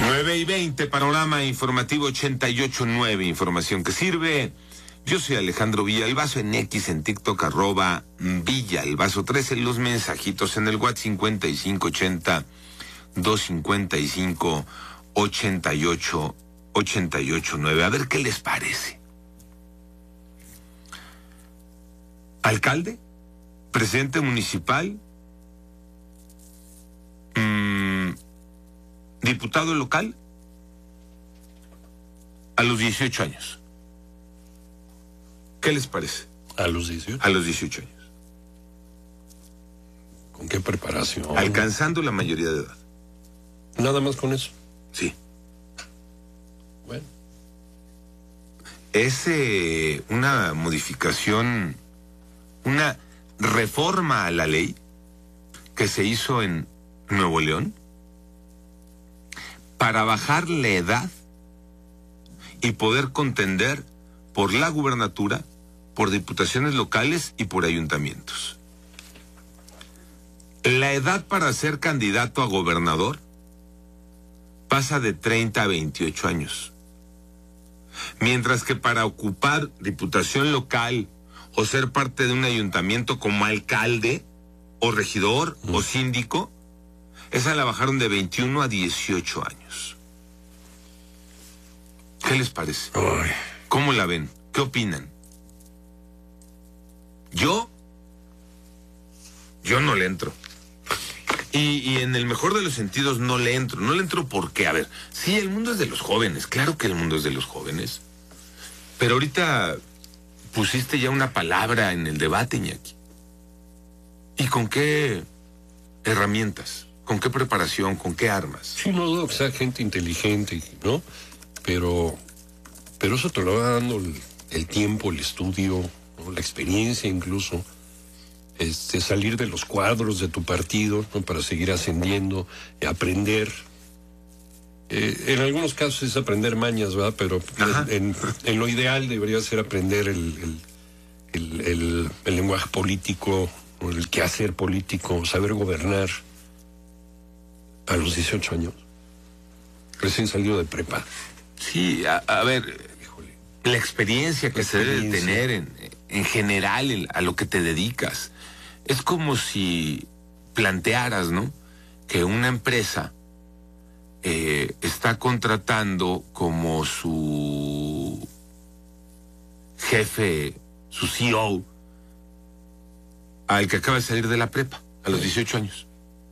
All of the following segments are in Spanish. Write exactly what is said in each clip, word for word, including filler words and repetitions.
nueve y veinte, panorama informativo ochenta y ocho punto nueve, información que sirve. Yo soy Alejandro Villalbazo, en X, en TikTok, arroba Villalbazo trece, los mensajitos en el WhatsApp cincuenta y cinco ochenta, doscientos cincuenta y cinco, ochenta y ocho, ochenta y ocho nueve. A ver qué les parece. Alcalde, presidente municipal, mmm, diputado local, a los dieciocho años. ¿Qué les parece? ¿A los dieciocho? A los dieciocho años. ¿Con qué preparación? Alcanzando la mayoría de edad. ¿Nada más con eso? Sí. Bueno. Es eh, una modificación, una reforma a la ley que se hizo en Nuevo León para bajar la edad y poder contender por la gubernatura, por diputaciones locales y por ayuntamientos. La edad para ser candidato a gobernador pasa de treinta a veintiocho años. Mientras que para ocupar diputación local o ser parte de un ayuntamiento como alcalde o regidor mm. o síndico, esa la bajaron de veintiuno a dieciocho años. ¿Qué les parece? Ay. ¿Cómo la ven? ¿Qué opinan? Yo, yo no le entro. Y, y en el mejor de los sentidos no le entro. No le entro porque, a ver, sí, el mundo es de los jóvenes. Claro que el mundo es de los jóvenes. Pero ahorita pusiste ya una palabra en el debate, Iñaki. ¿Y con qué herramientas? ¿Con qué preparación? ¿Con qué armas? Sí, no dudo que sea gente inteligente, ¿no? Pero, pero eso te lo va dando el, el tiempo, el estudio, ¿no? La experiencia incluso. Este, salir de los cuadros de tu partido, ¿no? Para seguir ascendiendo, aprender. Eh, en algunos casos es aprender mañas, ¿verdad? Pero en, en lo ideal debería ser aprender el, el, el, el, el lenguaje político, el quehacer político, saber gobernar a los dieciocho años. Recién salido de prepa. Sí, a, a ver, híjole, la experiencia que la se experiencia. debe tener en, en general el, a lo que te dedicas. Es como si plantearas, ¿no?, que una empresa eh, está contratando como su jefe, su C E O, al que acaba de salir de la prepa, a los dieciocho años.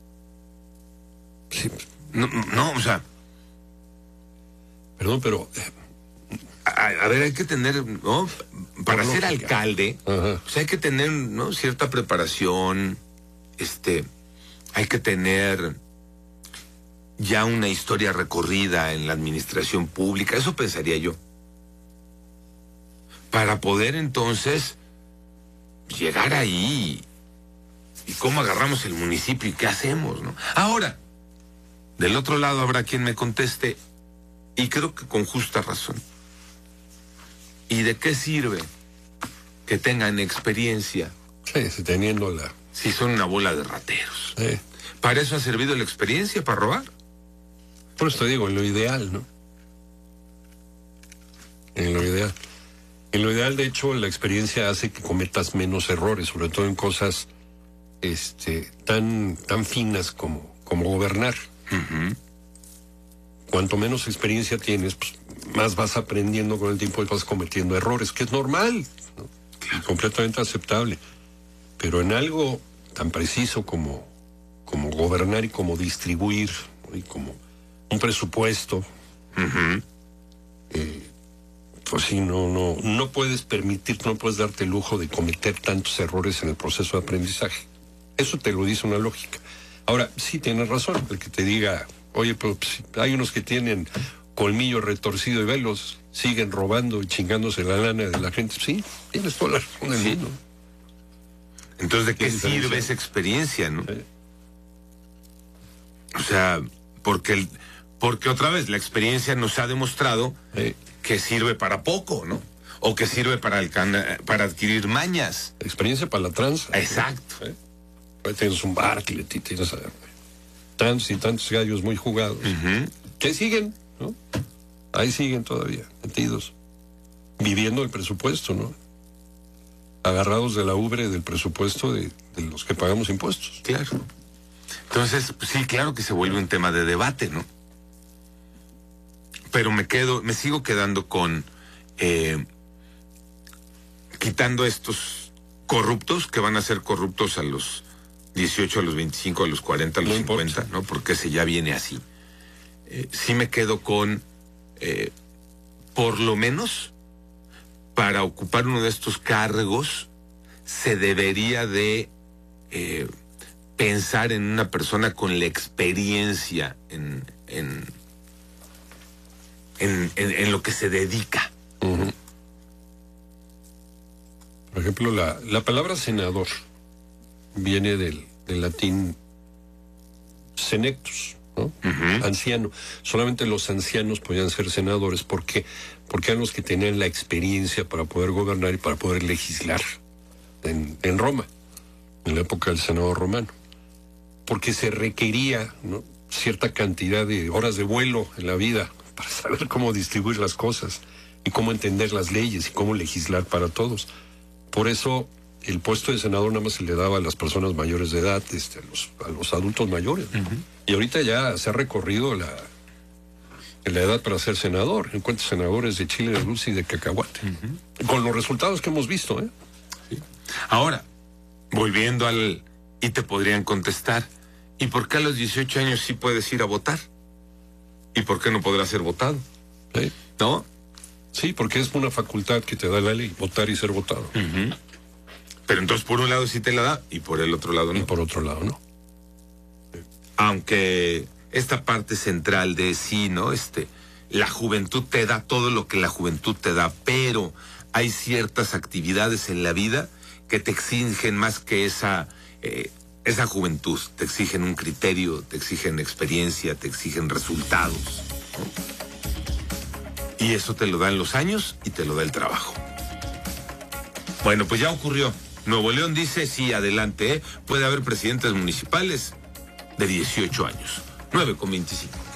Sí. No, no, o sea... Perdón, pero... A, a ver, hay que tener, ¿no? Para ser alcalde, Ajá. pues hay que tener, ¿no?, cierta preparación, este, hay que tener ya una historia recorrida en la administración pública, eso pensaría yo. Para poder entonces llegar ahí, y cómo agarramos el municipio y qué hacemos, ¿no? Ahora, del otro lado habrá quien me conteste, y creo que con justa razón. ¿Y de qué sirve que tengan experiencia? Sí, si teniendo la... Si son una bola de rateros. Sí. ¿Para eso ha servido la experiencia, para robar? Por eso te digo, en lo ideal, ¿no? En lo ideal. En lo ideal, de hecho, la experiencia hace que cometas menos errores, sobre todo en cosas este, tan, tan finas como, como gobernar. Uh-huh. Cuanto menos experiencia tienes, pues más vas aprendiendo con el tiempo y vas cometiendo errores, que es normal, ¿no? Claro. Completamente aceptable. Pero en algo tan preciso como, como gobernar y como distribuir, ¿no?, y como un presupuesto, uh-huh. eh, pues sí, no, no, no puedes permitir, no puedes darte el lujo de cometer tantos errores en el proceso de aprendizaje. Eso te lo dice una lógica. Ahora, sí tienes razón, el que te diga, oye, pero pues, hay unos que tienen colmillo retorcido y velos, siguen robando y chingándose la lana de la gente. Sí, tienes toda la razón del mundo. Entonces, ¿de qué sirve esa experiencia, no? Sí. O sea, porque el, porque otra vez la experiencia nos ha demostrado Sí. que sirve para poco, ¿no? O que sirve para, alcan- para adquirir mañas. Experiencia para la tranza. Exacto. ¿Sí? Ahí tienes un Bartlett y tienes a tantos y tantos gallos muy jugados. Uh-huh. que siguen, ¿no? Ahí siguen todavía, metidos, viviendo el presupuesto, ¿no? Agarrados de la ubre del presupuesto de, de los que pagamos impuestos. Claro. Entonces, pues sí, claro que se vuelve un tema de debate, ¿no? Pero me quedo, me sigo quedando con eh, quitando estos corruptos que van a ser corruptos a los dieciocho, a los veinticinco, a los cuarenta, a los No cincuenta, importa. ¿no? Porque ese ya viene así. Eh, sí me quedo con, eh, por lo menos, para ocupar uno de estos cargos, se debería de eh, pensar en una persona con la experiencia en, en, en, en, en lo que se dedica. Uh-huh. Por ejemplo, la, la palabra senador viene del, del latín senectus, ¿no? Uh-huh. Anciano. Solamente los ancianos podían ser senadores. ¿Por qué? Porque eran los que tenían la experiencia para poder gobernar y para poder legislar en, en Roma, en la época del Senado romano. Porque se requería, ¿no?, cierta cantidad de horas de vuelo en la vida para saber cómo distribuir las cosas y cómo entender las leyes y cómo legislar para todos. Por eso el puesto de senador nada más se le daba a las personas mayores de edad, este, a, los, a los adultos mayores. Uh-huh. Y ahorita ya se ha recorrido la, la edad para ser senador. Encuentro senadores de chile, de dulce y de cacahuate. Uh-huh. Con los resultados que hemos visto, ¿eh? Sí. Ahora, volviendo al... Y te podrían contestar, ¿y por qué a los dieciocho años sí puedes ir a votar? ¿Y por qué no podrás ser votado? ¿Sí? ¿No? Sí, porque es una facultad que te da la ley, votar y ser votado. Uh-huh. Pero entonces por un lado sí te la da y por el otro lado no. Y por otro lado no. Aunque esta parte central de sí, ¿no? Este, la juventud te da todo lo que la juventud te da, pero hay ciertas actividades en la vida que te exigen más que esa... Eh, esa juventud, te exigen un criterio, te exigen experiencia, te exigen resultados, ¿no? Y eso te lo dan los años y te lo da el trabajo. Bueno, pues ya ocurrió. Nuevo León dice, sí, adelante, ¿eh? Puede haber presidentes municipales de dieciocho años. nueve con veinticinco.